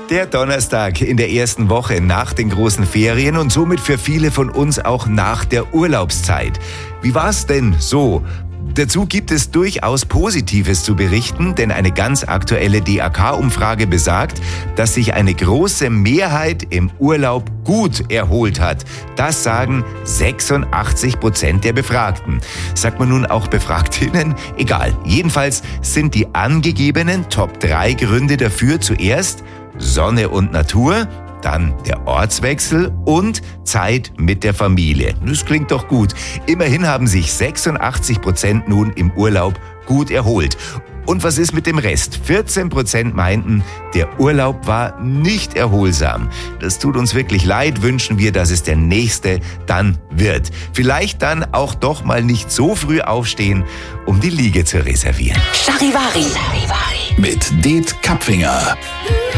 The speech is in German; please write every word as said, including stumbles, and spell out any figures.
Der Donnerstag in der ersten Woche nach den großen Ferien und somit für viele von uns auch nach der Urlaubszeit. Wie war's denn so? Dazu gibt es durchaus Positives zu berichten, denn eine ganz aktuelle D A K-Umfrage besagt, dass sich eine große Mehrheit im Urlaub gut erholt hat. Das sagen sechsundachtzig Prozent der Befragten. Sagt man nun auch Befragtinnen? Egal. Jedenfalls sind die angegebenen Top drei Gründe dafür zuerst Sonne und Natur, dann der Ortswechsel und Zeit mit der Familie. Das klingt doch gut. Immerhin haben sich sechsundachtzig Prozent nun im Urlaub gut erholt. Und was ist mit dem Rest? vierzehn Prozent meinten, der Urlaub war nicht erholsam. Das tut uns wirklich leid, wünschen wir, dass es der nächste dann wird. Vielleicht dann auch doch mal nicht so früh aufstehen, um die Liege zu reservieren. Charivari. Mit Det Kapfinger.